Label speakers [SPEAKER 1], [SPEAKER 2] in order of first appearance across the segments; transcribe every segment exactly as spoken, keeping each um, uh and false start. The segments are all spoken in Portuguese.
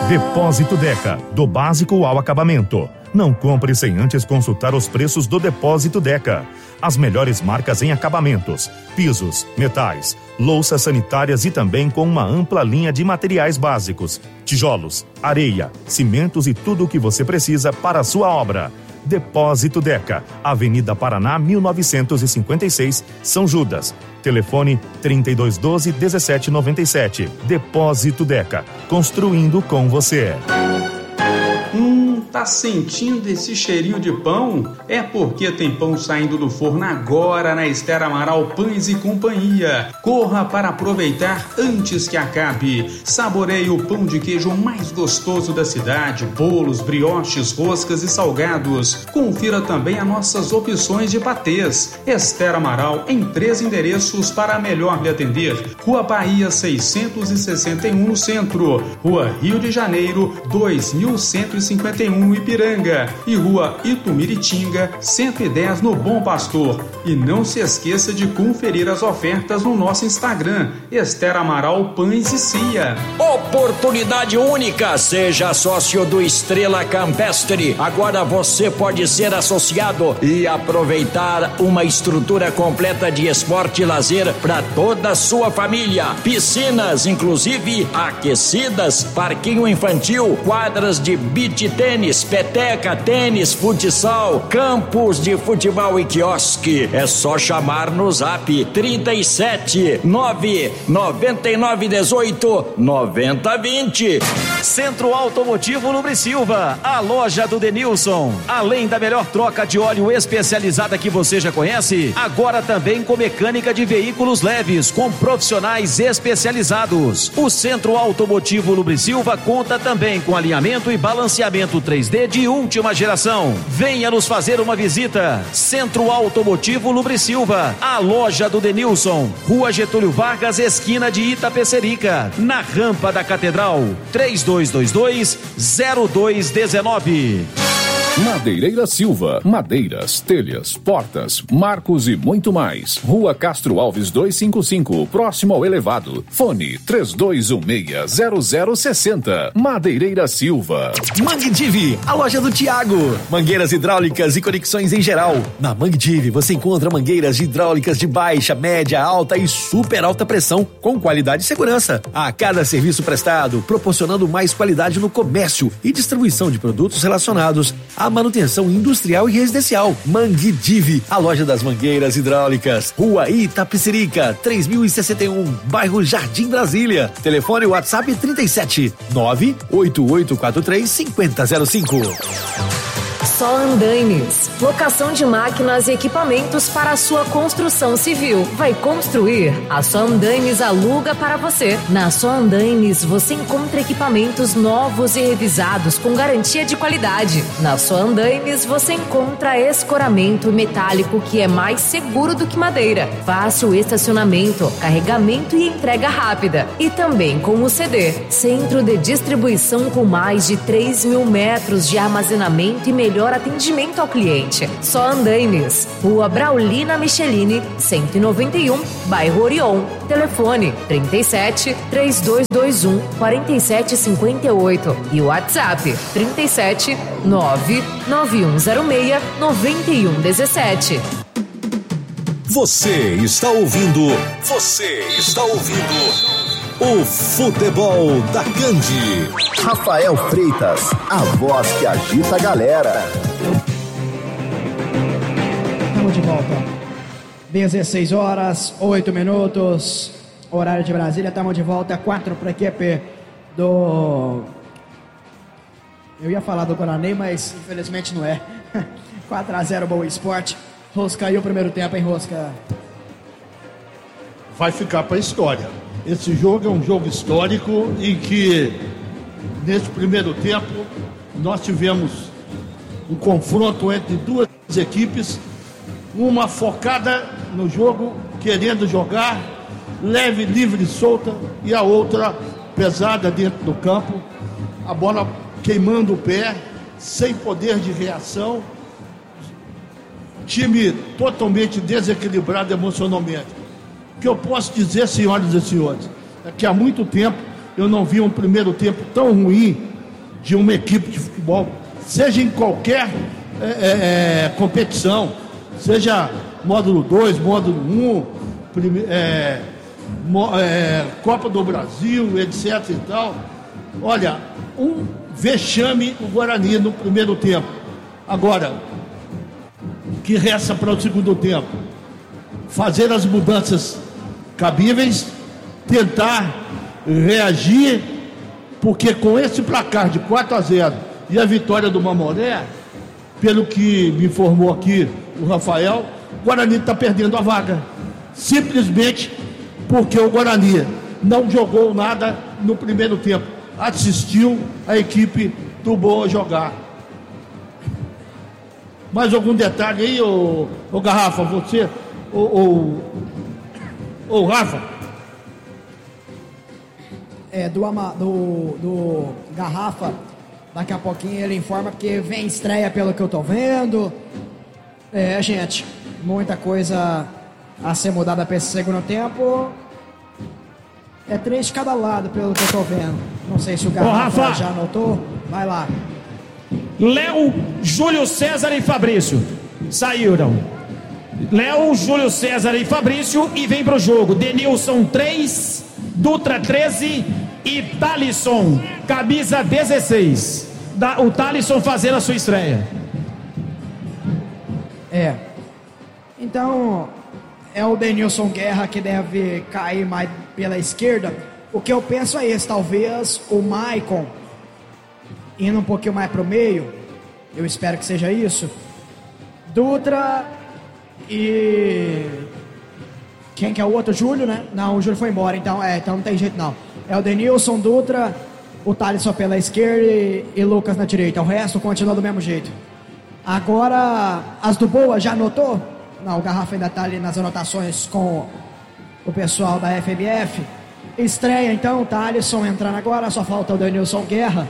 [SPEAKER 1] Depósito Deca, do básico ao acabamento. Não compre sem antes consultar os preços do Depósito Deca. As melhores marcas em acabamentos, pisos, metais, louças sanitárias e também com uma ampla linha de materiais básicos, tijolos, areia, cimentos e tudo o que você precisa para a sua obra. Depósito Deca, Avenida Paraná, mil novecentos e cinquenta e seis, São Judas. Telefone trinta e dois doze, dezessete noventa e sete. Depósito Deca, construindo com você.
[SPEAKER 2] Hum, tá sentindo esse cheirinho de pão? É porque tem pão saindo do forno agora na Esther Amaral Pães e Companhia. Corra para aproveitar antes que acabe. Saboreie o pão de queijo mais gostoso da cidade, bolos, brioches, roscas e salgados. Confira também as nossas opções de patês. Esther Amaral em três endereços para melhor lhe atender. Rua Bahia seiscentos e sessenta e um no centro, Rua Rio de Janeiro dois mil cento e cinquenta e um no Ipiranga e Rua Itumiritinga cento e dez no Bom Pastor. E não se esqueça de conferir as ofertas no nosso Instagram, Esther Amaral Pães e Cia.
[SPEAKER 3] Oportunidade única, seja sócio do Estrela Campestre. Agora você pode ser associado e aproveitar uma estrutura completa de esporte e lazer para toda a sua família. Piscinas, inclusive aquecidas, parquinho infantil, quadras de beach tênis, peteca, tênis, futsal, campos de futebol e quiosque. É só chamar no zap trinta e sete, nove noventa e nove, dezoito, noventa, vinte.
[SPEAKER 4] Centro Automotivo Lubrisilva, a loja do Denilson. Além da melhor troca de óleo especializada que você já conhece, agora também com mecânica de veículos leves, com profissionais especializados. O Centro Automotivo Lubrisilva conta também com alinhamento e balanceamento três D de última geração. Venha nos fazer uma visita. Centro Automotivo Lubrisilva, a loja do Denilson, Rua Getúlio Vargas, esquina de Itapecerica, na rampa da Catedral. três dois dois dois, zero dois um nove.
[SPEAKER 5] Madeireira Silva, madeiras, telhas, portas, marcos e muito mais. Rua Castro Alves duzentos e cinquenta e cinco, próximo ao elevado. Fone três dois um seis, zero zero seis zero. Madeireira Silva.
[SPEAKER 6] Mangue Divi, a loja do Tiago. Mangueiras hidráulicas e conexões em geral. Na Mangue Divi você encontra mangueiras hidráulicas de baixa, média, alta e super alta pressão, com qualidade e segurança. A cada serviço prestado, proporcionando mais qualidade no comércio e distribuição de produtos relacionados a manutenção industrial e residencial. Mangue Divi, a loja das mangueiras hidráulicas. Rua Itapecerica, três mil e sessenta e um, bairro Jardim Brasília. Telefone WhatsApp trinta e sete, nove oito oito quatro três, cinco zero zero cinco.
[SPEAKER 7] Só Andaimes, locação de máquinas e equipamentos para a sua construção civil. Vai construir? A Só Andaimes aluga para você. Na Só Andaimes você encontra equipamentos novos e revisados com garantia de qualidade. Na Só Andaimes você encontra escoramento metálico que é mais seguro do que madeira, fácil estacionamento, carregamento e entrega rápida. E também com o C D, centro de distribuição com mais de três mil metros de armazenamento e melhor atendimento ao cliente. Só Andaimes, Rua Braulina Michelini, cento e noventa e um, bairro Orion. Telefone trinta e sete, três dois dois um, quatro sete cinco oito e o WhatsApp trinta e sete, nove nove um zero seis, nove um um sete.
[SPEAKER 8] Você está ouvindo, você está ouvindo o Futebol da Candi. Rafael Freitas, a voz que agita a galera.
[SPEAKER 9] Estamos de volta. dezesseis horas, oito minutos, horário de Brasília. Estamos de volta, quatro para a equipe do... Eu ia falar do Guarani, mas infelizmente não é. quatro a zero Boa Esporte. Rosca, e o primeiro tempo, hein, Rosca?
[SPEAKER 10] Vai ficar para a história. Esse jogo é um jogo histórico em que, nesse primeiro tempo, nós tivemos um confronto entre duas equipes, uma focada no jogo, querendo jogar, leve, livre e solta, e a outra pesada dentro do campo, a bola queimando o pé, sem poder de reação, time totalmente desequilibrado emocionalmente. O que eu posso dizer, senhoras e senhores, é que há muito tempo eu não vi um primeiro tempo tão ruim de uma equipe de futebol, seja em qualquer é, é, competição, seja módulo dois, módulo um, prime, é, mo, é, Copa do Brasil, etc e tal. Olha, um vexame o Guarani no primeiro tempo. Agora, o que resta para o segundo tempo? Fazer as mudanças cabíveis, tentar reagir, porque com esse placar de quatro a zero e a vitória do Mamoré, pelo que me informou aqui o Rafael, o Guarani está perdendo a vaga, simplesmente porque o Guarani não jogou nada no primeiro tempo, assistiu a equipe do Boa jogar. Mais algum detalhe aí, ô, ô Garrafa, você, ô, ô, ô Rafa?
[SPEAKER 9] É, do, ama, do, do Garrafa, daqui a pouquinho ele informa que vem estreia pelo que eu tô vendo. É, gente, muita coisa a ser mudada para esse segundo tempo. É três de cada lado, pelo que eu tô vendo. Não sei se o Garrafa já anotou. Vai lá.
[SPEAKER 11] Léo, Júlio César e Fabrício saíram. Léo, Júlio César e Fabrício e vem pro jogo. Denilson três, Dutra treze e Thalisson, camisa dezesseis. Da, o Thalisson fazendo a sua estreia.
[SPEAKER 9] É. Então, é o Denilson Guerra que deve cair mais pela esquerda. O que eu penso é esse, talvez o Maicon indo um pouquinho mais pro meio. Eu espero que seja isso. Dutra e... quem que é o outro? Júlio, né? Não, o Júlio foi embora, então, é, então não tem jeito não. É o Denilson, Dutra, o Thalisson pela esquerda e, e Lucas na direita. O resto continua do mesmo jeito. Agora, as do Boa, já anotou? Não, o Garrafa ainda tá ali nas anotações com o pessoal da F M F. Estreia então, o Thalisson entrando agora, só falta o Denilson Guerra.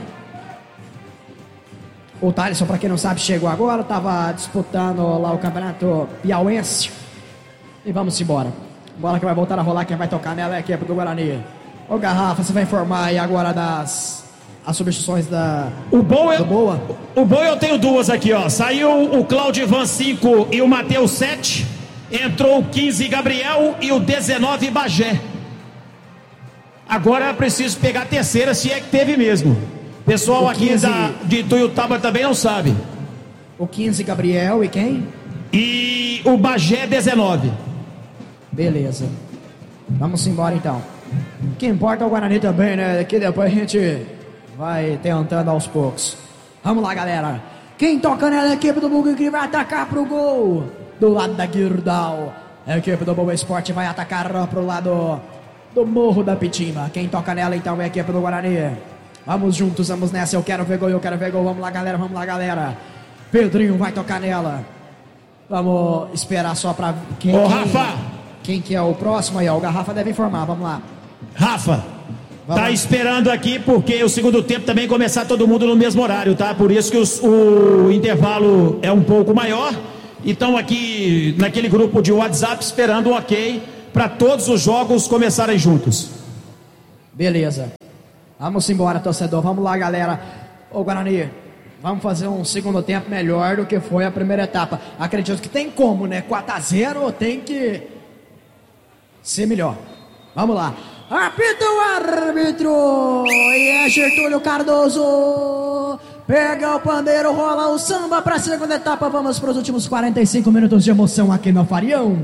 [SPEAKER 9] O Thalisson, para quem não sabe, chegou agora, estava disputando lá o campeonato piauense. E vamos embora. Bola que vai voltar a rolar, quem vai tocar nela é a equipe do Guarani. Ô Garrafa, você vai informar aí agora das as substituições da
[SPEAKER 11] o bom eu,
[SPEAKER 9] do Boa?
[SPEAKER 11] O bom eu tenho duas aqui, ó. Saiu o Claudivan cinco e o Matheus sete. Entrou o quinze Gabriel e o dezenove Bagé. Agora é preciso pegar a terceira, se é que teve mesmo. Pessoal o aqui quinze... da, de Tuiutaba também não sabe.
[SPEAKER 9] O quinze Gabriel e quem?
[SPEAKER 11] E o Bagé dezenove.
[SPEAKER 9] Beleza. Vamos embora então. O que importa é o Guarani também, né? Que depois a gente vai tentando aos poucos. Vamos lá, galera. Quem toca nela é a equipe do Bugre que vai atacar pro gol. Do lado da Guirdal. A equipe do Boa Esporte vai atacar pro lado do Morro da Pitimba. Quem toca nela então é a equipe do Guarani. Vamos juntos, vamos nessa. Eu quero ver gol, eu quero ver gol. Vamos lá, galera, vamos lá, galera. Pedrinho vai tocar nela. Vamos esperar só pra... Quem,
[SPEAKER 11] Ô,
[SPEAKER 9] quem,
[SPEAKER 11] Rafa!
[SPEAKER 9] Quem que é o próximo aí? Ó, o Garrafa deve informar, vamos lá.
[SPEAKER 11] Rafa,
[SPEAKER 9] vamos
[SPEAKER 11] tá
[SPEAKER 9] lá.
[SPEAKER 11] esperando aqui porque o segundo tempo também começar todo mundo no mesmo horário, tá? Por isso que os, o intervalo é um pouco maior. E estão aqui naquele grupo de WhatsApp esperando um ok para todos os jogos começarem juntos.
[SPEAKER 9] Beleza. Vamos embora, torcedor. Vamos lá, galera. Ô, Guarani, vamos fazer um segundo tempo melhor do que foi a primeira etapa. Acredito que tem como, né? quatro a zero tem que ser melhor. Vamos lá. Apita o árbitro. E é Getúlio Cardoso. Pega o pandeiro, rola o samba pra segunda etapa. Vamos para os últimos quarenta e cinco minutos de emoção aqui no Farião.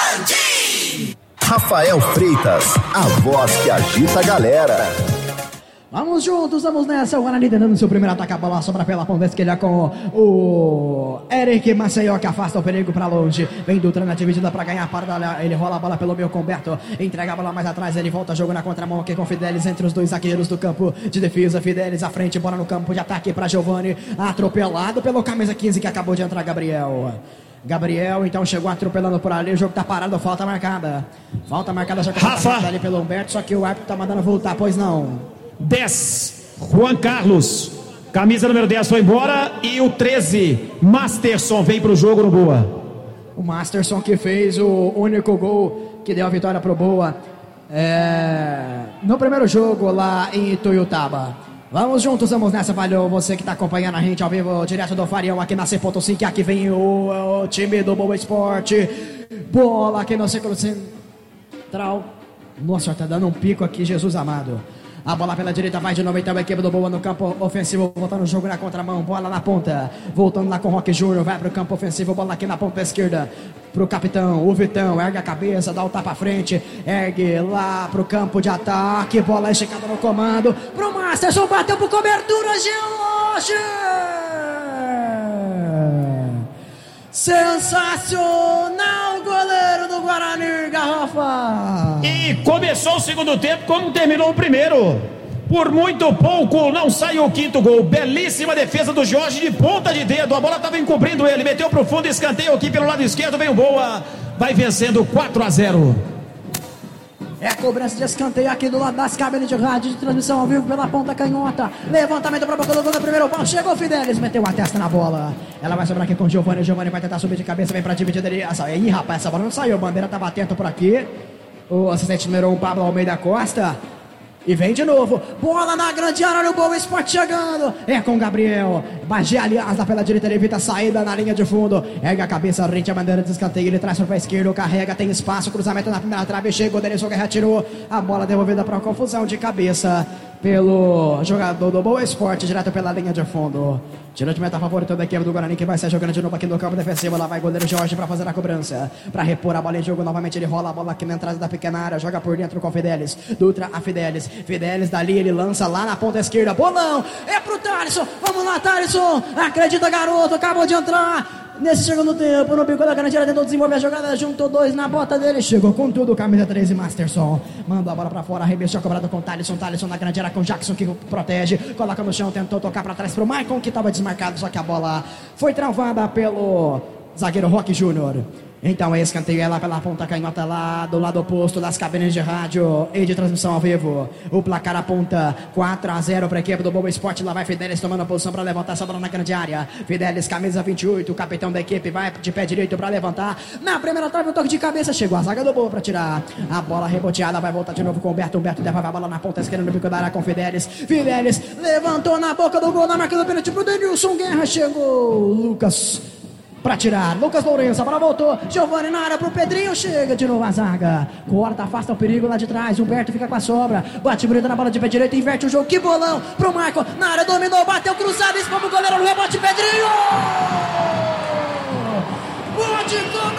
[SPEAKER 8] Rafael Freitas, a voz que agita a galera.
[SPEAKER 9] Vamos juntos, vamos nessa. O Guarani tentando seu primeiro ataque. A bola sobra pela ponta esquerda com o Eric Maceió, que afasta o perigo pra longe. Vem Dutra na dividida pra ganhar. Para, ele rola a bola pelo meio com Beto. Entrega a bola mais atrás. Ele volta jogo na contramão aqui com Fidelis entre os dois zagueiros do campo de defesa. Fidelis à frente, bola no campo de ataque pra Giovani. Atropelado pelo camisa quinze que acabou de entrar, Gabriel. Gabriel então chegou atropelando por ali. O jogo tá parado, falta marcada. Falta marcada já
[SPEAKER 11] Rafa
[SPEAKER 9] ali pelo Humberto. Só que o árbitro tá mandando voltar, pois não.
[SPEAKER 11] dez, Juan Carlos, camisa número dez foi embora. E o treze, Masterson, vem pro jogo no Boa.
[SPEAKER 9] O Masterson que fez o único gol que deu a vitória pro Boa é... no primeiro jogo lá em Tuiutaba. Vamos juntos, vamos nessa, valeu. Você que tá acompanhando a gente ao vivo, direto do Farião, aqui na C ponto cinco. Aqui vem o, o time do Boa Esporte. Bola aqui no círculo central. Nossa, tá dando um pico aqui, Jesus amado. A bola pela direita vai de novo, então a equipe do Boa no campo ofensivo, voltando o jogo na contramão, bola na ponta, voltando lá com o Roque Júnior, vai pro campo ofensivo, bola aqui na ponta esquerda, pro capitão, o Vitão, ergue a cabeça, dá o tapa à frente, ergue lá pro campo de ataque, bola esticada no comando, pro Masterson, bateu pro cobertura, George! Sensacional, goleiro do Guarani, Garrafa!
[SPEAKER 11] E começou o segundo tempo como terminou o primeiro. Por muito pouco não saiu o quinto gol. Belíssima defesa do Jorge de ponta de dedo. A bola estava encobrindo ele. Meteu pro fundo, escanteio aqui pelo lado esquerdo. Vem o Boa. Vai vencendo quatro a zero.
[SPEAKER 9] É a cobrança de escanteio aqui do lado das cabines de rádio de transmissão ao vivo pela ponta canhota. Levantamento para boca do gol do primeiro pau. Chegou o Fidelis, meteu a testa na bola. Ela vai sobrar aqui com o Giovani. O Giovani vai tentar subir de cabeça, vem para dividir dele. Ih, rapaz, essa bola não saiu. A bandeira estava atento por aqui. O assistente número um, Pablo Almeida Costa. E vem de novo, bola na grande área, olha o Boa Esporte chegando, é com o Gabriel, Bagé, aliás, lá pela direita, ele evita a saída na linha de fundo, ergue a cabeça, rente a bandeira de escanteio, ele traz para a esquerda, carrega, tem espaço, cruzamento na primeira trave, chegou, Denilson Guerra tirou, a bola devolvida para a confusão de cabeça, pelo jogador do Boa Esporte, direto pela linha de fundo, tirou de meta favorito da equipe do Guarani, que vai ser jogando de novo aqui no campo defensivo, lá vai o goleiro Jorge para fazer a cobrança, para repor a bola em jogo, novamente ele rola a bola aqui na entrada da pequena área, joga por dentro com o Fidelis, Dutra a Fidelis, Fidelis dali, ele lança lá na ponta esquerda, bolão, é pro Thalisson, vamos lá Thalisson, acredita garoto, acabou de entrar, nesse segundo tempo, no bico da caneta, tentou desenvolver a jogada, juntou dois na bota dele, chegou com tudo, camisa treze, Masterson, mandou a bola pra fora, arremessou, cobrado com Thalisson, Thalisson na grande área com Jackson que protege, coloca no chão, tentou tocar pra trás pro Maicon que tava desmarcado, só que a bola foi travada pelo zagueiro Roque Júnior. Então é escanteio, é lá pela ponta canhota, lá do lado oposto das cabines de rádio e de transmissão ao vivo. O placar aponta quatro a zero para a equipe do Boa Esporte. Lá vai Fidelis tomando a posição para levantar essa bola na grande área. Fidelis, camisa vinte e oito, o capitão da equipe, vai de pé direito para levantar. Na primeira trave, o toque de cabeça, chegou a zaga do Boa para tirar. A bola reboteada, vai voltar de novo com o Humberto. Humberto devolve a bola na ponta esquerda no bico da área com Fidelis. Fidelis levantou na boca do gol, na marca do pênalti pro Denilson Guerra. Chegou Lucas pra tirar, Lucas Lourenço, a bola voltou, Giovani na área pro Pedrinho, chega de novo a zaga, corta, afasta o perigo lá de trás, Humberto fica com a sobra, bate bonito na bola de pé direito, inverte o jogo, que bolão, pro Marco, na área dominou, bateu cruzado, espalma o goleiro no rebote, Pedrinho! Pode comer!